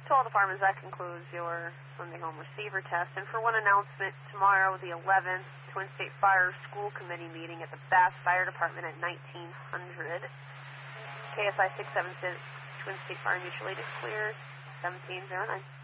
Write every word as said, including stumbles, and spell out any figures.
to all departments, that concludes your Sunday home receiver test. And for one announcement, tomorrow, the eleventh, Twin State Fire School Committee meeting at the Bass Fire Department at nineteen hundred. K S I six seven six, Twin State Fire Mutual Aid is cleared, seventeen oh nine.